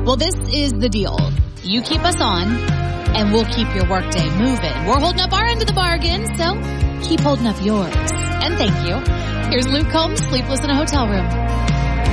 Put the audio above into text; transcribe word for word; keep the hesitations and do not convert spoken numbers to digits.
Well, this is the deal. You keep us on, and we'll keep your workday moving. We're holding up our end of the bargain, so keep holding up yours. And thank you. Here's Luke Combs, Sleepless in a Hotel Room.